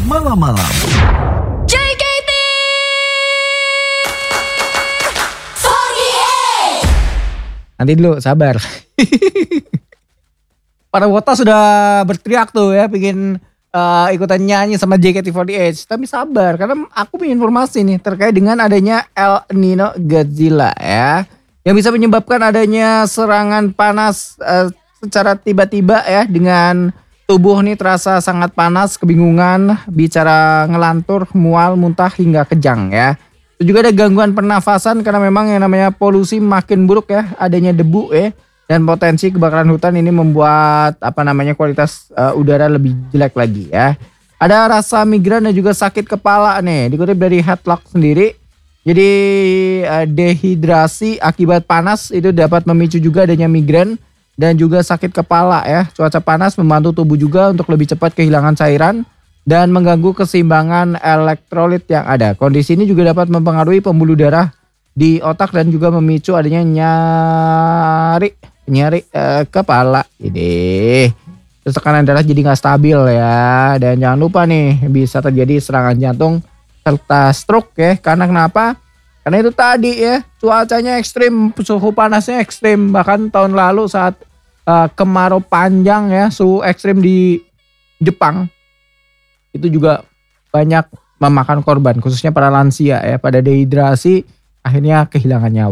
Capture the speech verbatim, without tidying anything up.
malam-malam. J K T empat delapan. Nanti dulu, sabar. Para wota sudah berteriak tuh ya, pengen uh, ikutan nyanyi sama J K T empat delapan. Tapi sabar, karena aku punya informasi nih terkait dengan adanya El Nino Godzilla ya. Yang bisa menyebabkan adanya serangan panas uh, secara tiba-tiba ya, dengan tubuh nih terasa sangat panas, kebingungan, bicara ngelantur, mual, muntah hingga kejang ya. Itu juga ada gangguan pernafasan karena memang yang namanya polusi makin buruk ya, adanya debu ya, dan potensi kebakaran hutan ini membuat apa namanya kualitas uh, udara lebih jelek lagi ya. Ada rasa migran dan juga sakit kepala nih, dikutip dari Headlock sendiri. Jadi uh, dehidrasi akibat panas itu dapat memicu juga adanya migran dan juga sakit kepala ya. Cuaca panas membantu tubuh juga untuk lebih cepat kehilangan cairan dan mengganggu keseimbangan elektrolit yang ada. Kondisi ini juga dapat mempengaruhi pembuluh darah di otak dan juga memicu adanya nyari nyari eh, kepala. Ini terus tekanan darah jadi nggak stabil ya. Dan jangan lupa nih, bisa terjadi serangan jantung serta stroke ya. Karena kenapa? Karena itu tadi ya, cuacanya ekstrim, suhu panasnya ekstrim. Bahkan tahun lalu saat uh, kemarau panjang ya, suhu ekstrim di Jepang itu juga banyak memakan korban, khususnya para lansia ya, pada dehidrasi akhirnya kehilangan nyawa.